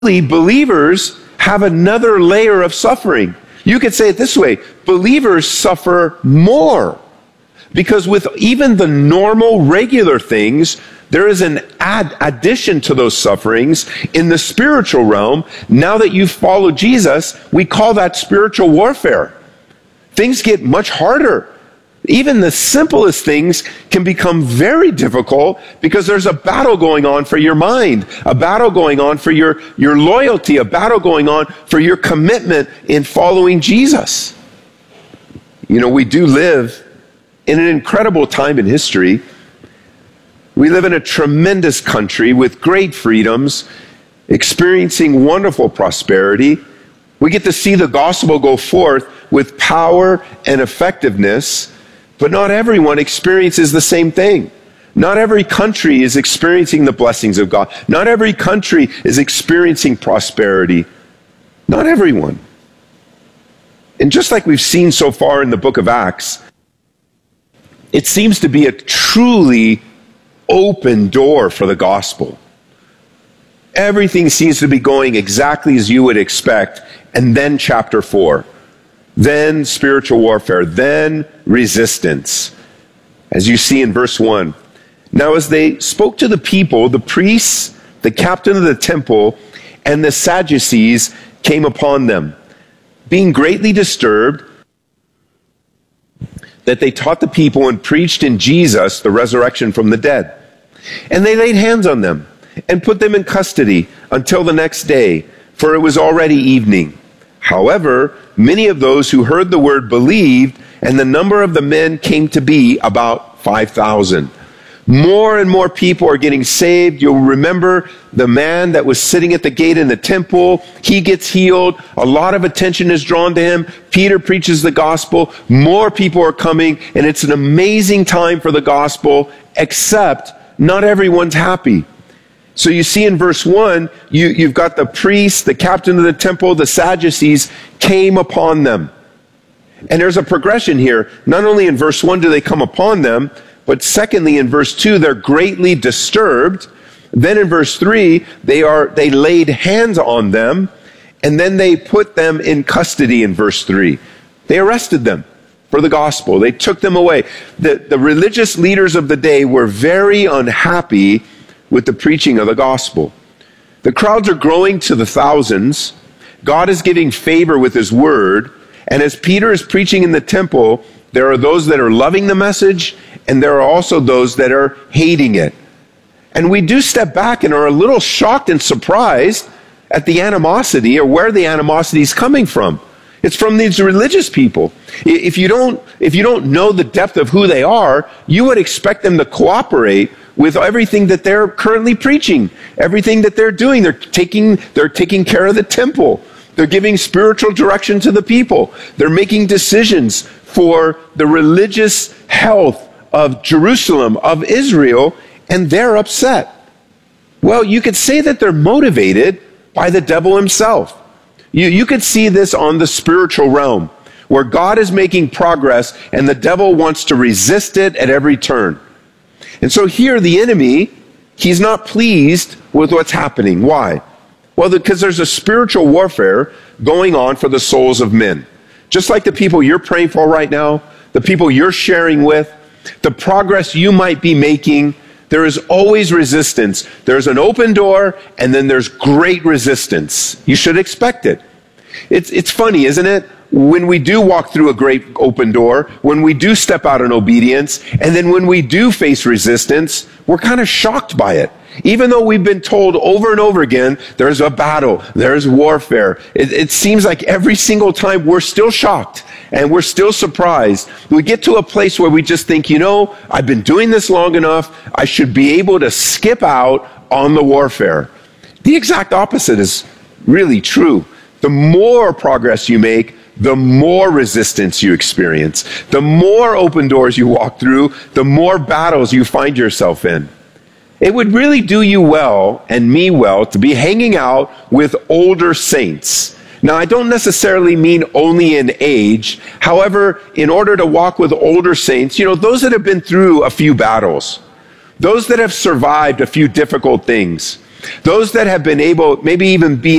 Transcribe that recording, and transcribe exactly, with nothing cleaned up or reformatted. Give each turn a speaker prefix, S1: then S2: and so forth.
S1: believers have another layer of suffering. You could say it this way: believers suffer more. Because with even the normal, regular things, there is an add addition to those sufferings in the spiritual realm. Now that you've followed Jesus, we call that spiritual warfare. Things get much harder. Even the simplest things can become very difficult because there's a battle going on for your mind, a battle going on for your, your loyalty, a battle going on for your commitment in following Jesus. You know, we do live in an incredible time in history. We live in a tremendous country with great freedoms, experiencing wonderful prosperity. We get to see the gospel go forth with power and effectiveness, but not everyone experiences the same thing. Not every country is experiencing the blessings of God. Not every country is experiencing prosperity. Not everyone. And just like we've seen so far in the book of Acts, it seems to be a truly open door for the gospel. Everything seems to be going exactly as you would expect. And then chapter four. Then spiritual warfare. Then resistance. As you see in verse one. Now as they spoke to the people, the priests, the captain of the temple, and the Sadducees came upon them, being greatly disturbed that they taught the people and preached in Jesus the resurrection from the dead. And they laid hands on them and put them in custody until the next day, for it was already evening. However, many of those who heard the word believed, and the number of the men came to be about five thousand. More and more people are getting saved. You'll remember the man that was sitting at the gate in the temple. He gets healed. A lot of attention is drawn to him. Peter preaches the gospel. More people are coming, and it's an amazing time for the gospel, except not everyone's happy. So you see in verse one, you, you've got the priests, the captain of the temple, the Sadducees came upon them. And there's a progression here. Not only in verse one do they come upon them, but secondly, in verse two, they're greatly disturbed. Then in verse three, they are they laid hands on them, and then they put them in custody in verse three. They arrested them for the gospel. They took them away. The, the religious leaders of the day were very unhappy with the preaching of the gospel. The crowds are growing to the thousands. God is giving favor with his word. And as Peter is preaching in the temple, there are those that are loving the message, and there are also those that are hating it. And we do step back and are a little shocked and surprised at the animosity, or where the animosity is coming from. It's from these religious people. If you don't, if you don't know the depth of who they are, you would expect them to cooperate with everything that they're currently preaching, everything that they're doing. They're taking, they're taking care of the temple. They're giving spiritual direction to the people. They're making decisions for the religious health of Jerusalem, of Israel, and they're upset. Well, you could say that they're motivated by the devil himself. You, you could see this on the spiritual realm, where God is making progress and the devil wants to resist it at every turn. And so here the enemy, he's not pleased with what's happening. Why? Well, because there's a spiritual warfare going on for the souls of men. Just like the people you're praying for right now, the people you're sharing with, the progress you might be making, there is always resistance. There's an open door, and then there's great resistance. You should expect it. It's, it's funny, isn't it? When we do walk through a great open door, when we do step out in obedience, and then when we do face resistance, we're kind of shocked by it. Even though we've been told over and over again, there's a battle, there's warfare. It, it seems like every single time we're still shocked and we're still surprised. We get to a place where we just think, you know, I've been doing this long enough, I should be able to skip out on the warfare. The exact opposite is really true. The more progress you make, the more resistance you experience. The more open doors you walk through, the more battles you find yourself in. It would really do you well, and me well, to be hanging out with older saints. Now, I don't necessarily mean only in age. However, in order to walk with older saints, you know, those that have been through a few battles, those that have survived a few difficult things, Those that have been able, maybe even be